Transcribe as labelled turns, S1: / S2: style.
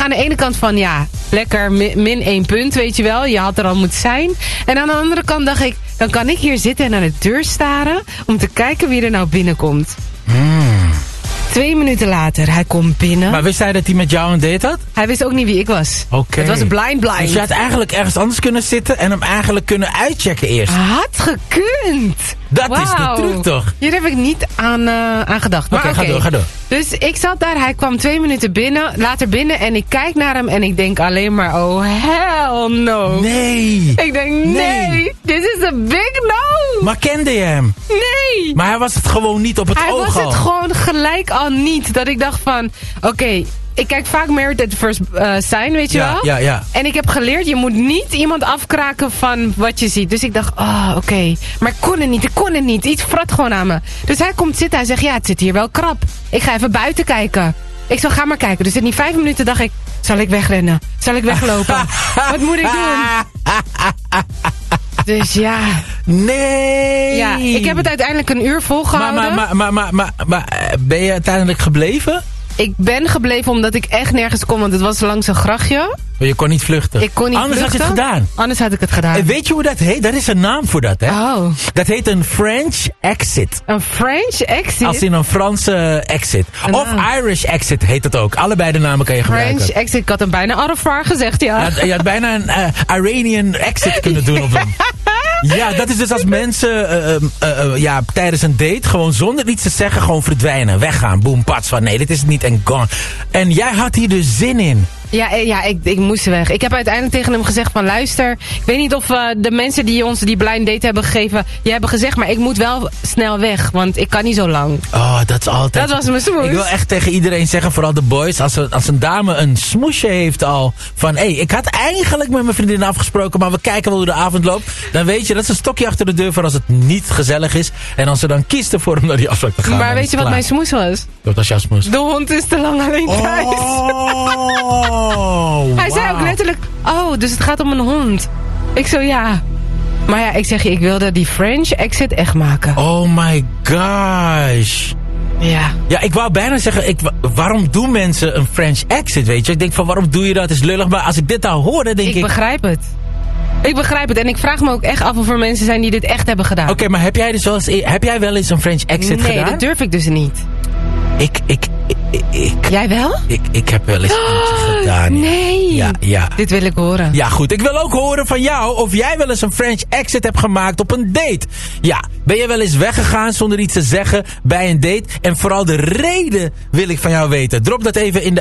S1: aan de ene kant van, ja, lekker min 1 punt, weet je wel. Je had er al moeten zijn. En aan de andere kant dacht ik, dan kan ik hier zitten en naar de deur staren om te kijken wie er nou binnenkomt. 2 minuten later, hij komt binnen.
S2: Maar wist hij dat hij met jou een date had?
S1: Hij wist ook niet wie ik was.
S2: Oké.
S1: Het was een blind.
S2: Dus je had eigenlijk ergens anders kunnen zitten en hem eigenlijk kunnen uitchecken eerst.
S1: Had gekund.
S2: Dat is de truc toch?
S1: Hier heb ik niet aan gedacht.
S2: Oké, ga door.
S1: Dus ik zat daar, hij kwam 2 minuten later binnen en ik kijk naar hem en ik denk alleen maar, oh hell no.
S2: Nee.
S1: Ik denk, nee, this is a big no.
S2: Maar kende je hem?
S1: Nee.
S2: Maar hij was het gewoon niet op het oog al.
S1: Hij was het gewoon gelijk al niet. Dat ik dacht van, oké, ik kijk vaak Married at First Sign, weet je wel?
S2: Ja.
S1: En ik heb geleerd, je moet niet iemand afkraken van wat je ziet. Dus ik dacht, oké. Maar ik kon het niet. Iets frat gewoon aan me. Dus hij komt zitten, hij zegt, ja, het zit hier wel krap. Ik ga even buiten kijken. Ik zal, ga maar kijken. Dus in die 5 minuten dacht ik, zal ik wegrennen? Zal ik weglopen? Wat moet ik doen? Dus ja.
S2: Nee.
S1: Ja, ik heb het uiteindelijk 1 uur volgehouden.
S2: Maar ben je uiteindelijk gebleven?
S1: Ik ben gebleven omdat ik echt nergens kon, want het was langs een grachtje.
S2: Maar je kon niet vluchten.
S1: Ik kon niet
S2: Anders
S1: vluchten.
S2: had je het gedaan.
S1: Anders had ik het gedaan.
S2: En weet je hoe dat heet? Daar is een naam voor dat, hè?
S1: Oh.
S2: Dat heet een French exit.
S1: Een French exit?
S2: Als in een Franse exit. Of Irish exit heet het ook. Allebei de namen kan je gebruiken.
S1: French exit, ik had hem bijna Arafar gezegd, ja.
S2: Je had bijna een Iranian exit kunnen doen op hem. Ja, dat is dus als mensen tijdens een date gewoon zonder iets te zeggen gewoon verdwijnen. Weggaan, boem, pats, van nee, dit is het niet en gone. En jij had hier dus zin in.
S1: Ja, ik moest weg. Ik heb uiteindelijk tegen hem gezegd van luister, ik weet niet of de mensen die ons die blind date hebben gegeven, je hebben gezegd, maar ik moet wel snel weg, want ik kan niet zo lang.
S2: Oh, dat is altijd...
S1: Dat was mijn smoes.
S2: Ik wil echt tegen iedereen zeggen, vooral de boys, als een dame een smoesje heeft al van, ik had eigenlijk met mijn vriendin afgesproken, maar we kijken wel hoe de avond loopt, dan weet je, dat is een stokje achter de deur voor als het niet gezellig is. En als ze dan kiest ervoor om naar die afspraak te gaan.
S1: Maar weet je wat mijn smoes was?
S2: Wat was jouw smoes?
S1: De hond is te lang alleen thuis. Hij zei ook letterlijk, dus het gaat om een hond. Ik zo, ja. Maar ja, ik zeg je, ik wilde die French exit echt maken.
S2: Oh my gosh.
S1: Ja. Ja,
S2: ik wou bijna zeggen, waarom doen mensen een French exit, weet je? Ik denk van, waarom doe je dat? Het is lullig. Maar als ik dit al hoor, dan denk ik...
S1: Ik begrijp het. Ik begrijp het. En ik vraag me ook echt af of er mensen zijn die dit echt hebben gedaan.
S2: Oké, maar heb jij wel eens een French exit gedaan?
S1: Nee, dat durf ik dus niet. Jij wel?
S2: Ik heb wel eens eentje gedaan.
S1: Nee.
S2: Ja.
S1: Dit wil ik horen.
S2: Ja, goed. Ik wil ook horen van jou of jij wel eens een French exit hebt gemaakt op een date. Ja, ben je wel eens weggegaan zonder iets te zeggen bij een date? En vooral de reden wil ik van jou weten. Drop dat even in de